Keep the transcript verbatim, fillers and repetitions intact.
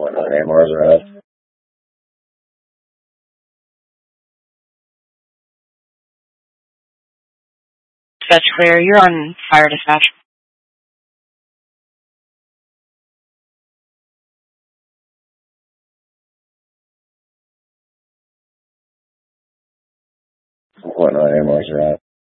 Bueno, haremos, ¿verdad? That's clear. You're on fire dispatch. Bueno, haremos, ¿verdad?